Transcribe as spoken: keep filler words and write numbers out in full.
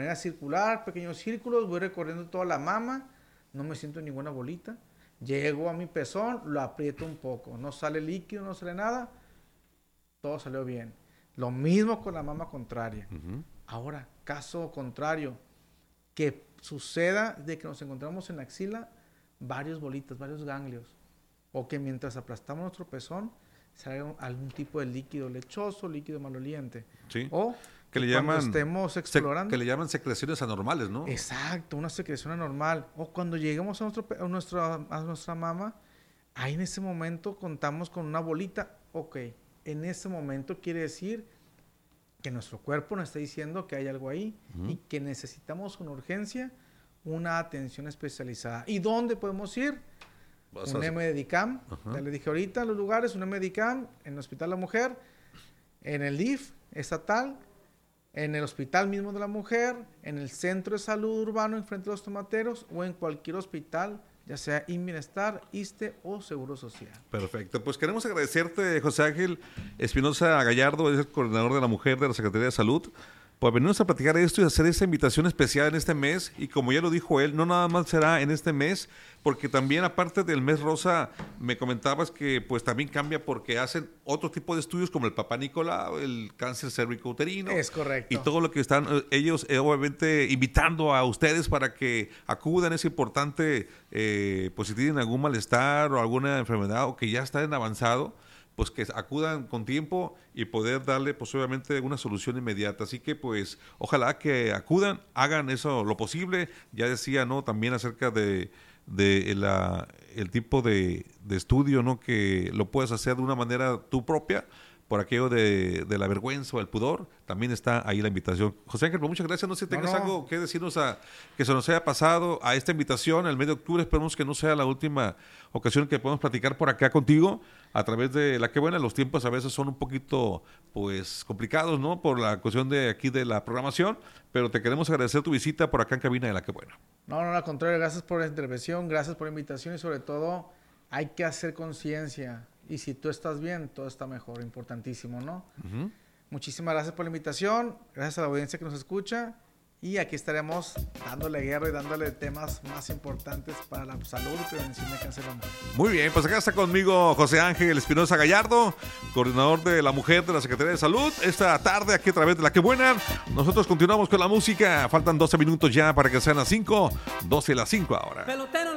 manera circular, pequeños círculos, voy recorriendo toda la mama, no me siento ninguna bolita. Llego a mi pezón, lo aprieto un poco, no sale líquido, no sale nada, todo salió bien. Lo mismo con la mama contraria. Uh-huh. Ahora, caso contrario, que suceda de que nos encontramos en la axila varios bolitas, varios ganglios, o que mientras aplastamos nuestro pezón salga algún tipo de líquido lechoso, líquido maloliente. Sí. O que le llaman estemos explorando. Sec, que le llaman secreciones anormales, ¿no? Exacto, una secreción anormal. O cuando lleguemos a, nuestro, a, nuestra, a nuestra mama, ahí en ese momento contamos con una bolita. Ok, en ese momento quiere decir que nuestro cuerpo nos está diciendo que hay algo ahí uh-huh. y que necesitamos con urgencia una atención especializada. ¿Y dónde podemos ir? Vas un M D I C A M, uh-huh. ya le dije ahorita los lugares, un M D I C A M en el Hospital de la Mujer, en el I F estatal, en el hospital mismo de la mujer, en el centro de salud urbano enfrente de los tomateros o en cualquier hospital, ya sea Inbienestar, ISSSTE o Seguro Social. Perfecto, pues queremos agradecerte, José Ángel Espinosa Gallardo, es el coordinador de la mujer de la Secretaría de Salud, por venirnos a platicar esto y hacer esta invitación especial en este mes. Y como ya lo dijo él, no nada más será en este mes, porque también aparte del mes rosa, me comentabas que pues también cambia porque hacen otro tipo de estudios como el Papá Nicolau, el cáncer cervicouterino. Es correcto. Y todo lo que están ellos eh, obviamente invitando a ustedes para que acudan. Es importante, eh, pues si tienen algún malestar o alguna enfermedad o que ya está en avanzado, pues que acudan con tiempo y poder darle pues obviamente una solución inmediata. Así que pues ojalá que acudan, hagan eso lo posible. Ya decía, ¿no? También acerca de, de la, el tipo de, de estudio, ¿no? Que lo puedes hacer de una manera tú propia, por aquello de, de la vergüenza o el pudor. También está ahí la invitación. José Ángel, pues muchas gracias. No sé si tengas no, no. algo que decirnos a, que se nos haya pasado a esta invitación el mes de octubre. Esperemos que no sea la última ocasión que podemos platicar por acá contigo a través de La Qué Buena. Los tiempos a veces son un poquito pues complicados, ¿no? Por la cuestión de aquí de la programación, pero te queremos agradecer tu visita por acá en cabina de La Qué Buena. No, no, al contrario, gracias por la intervención, gracias por la invitación y sobre todo hay que hacer conciencia. Y si tú estás bien, todo está mejor, importantísimo, ¿no? Uh-huh. Muchísimas gracias por la invitación, gracias a la audiencia que nos escucha y aquí estaremos dándole guerra y dándole temas más importantes para la salud y prevención de cáncer de mujer. Muy bien, pues acá está conmigo José Ángel Espinosa Gallardo, coordinador de la mujer de la Secretaría de Salud. Esta tarde aquí a través de La Qué Buena, nosotros continuamos con la música, faltan doce minutos ya para que sean las cinco, doce las cinco ahora. Pelotero.